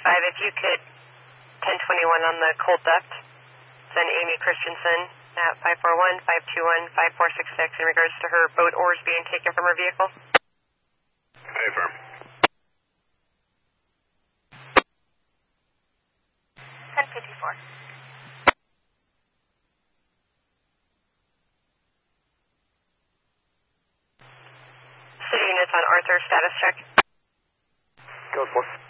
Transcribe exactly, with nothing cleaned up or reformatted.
five, if you could ten twenty-one on the cold duct, send Amy Christensen at five four one, five two one, five four six six in regards to her boat oars being taken from her vehicle. Hey, firm. ten fifty-four. City units on Arthur, status check. Go for